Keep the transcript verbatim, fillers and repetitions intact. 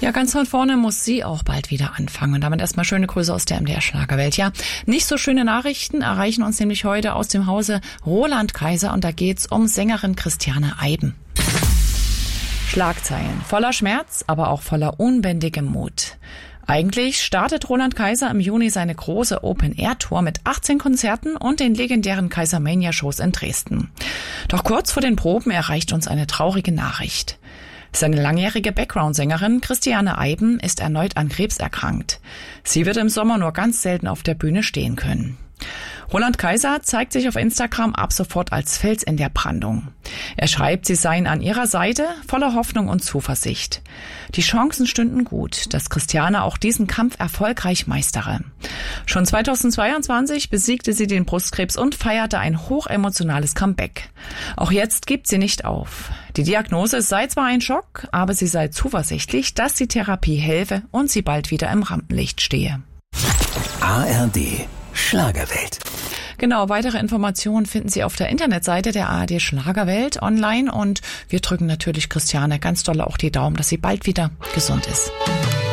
Ja, ganz von vorne muss sie auch bald wieder anfangen. Und damit erstmal schöne Grüße aus der M D R Schlagerwelt. Ja, nicht so schöne Nachrichten erreichen uns nämlich heute aus dem Hause Roland Kaiser und da geht's um Sängerin Christiane Eiben. Schlagzeilen voller Schmerz, aber auch voller unbändigem Mut. Eigentlich startet Roland Kaiser im Juni seine große Open-Air-Tour mit achtzehn Konzerten und den legendären Kaisermania-Shows in Dresden. Doch kurz vor den Proben erreicht uns eine traurige Nachricht. Seine langjährige Background-Sängerin Christiane Eiben ist erneut an Krebs erkrankt. Sie wird im Sommer nur ganz selten auf der Bühne stehen können. Roland Kaiser zeigt sich auf Instagram ab sofort als Fels in der Brandung. Er schreibt, sie seien an ihrer Seite, voller Hoffnung und Zuversicht. Die Chancen stünden gut, dass Christiane auch diesen Kampf erfolgreich meistere. Schon zweitausendzweiundzwanzig besiegte sie den Brustkrebs und feierte ein hochemotionales Comeback. Auch jetzt gibt sie nicht auf. Die Diagnose sei zwar ein Schock, aber sie sei zuversichtlich, dass die Therapie helfe und sie bald wieder im Rampenlicht stehe. A R D Schlagerwelt. Genau, weitere Informationen finden Sie auf der Internetseite der A R D Schlagerwelt online und wir drücken natürlich Christiane ganz doll auch die Daumen, dass sie bald wieder gesund ist.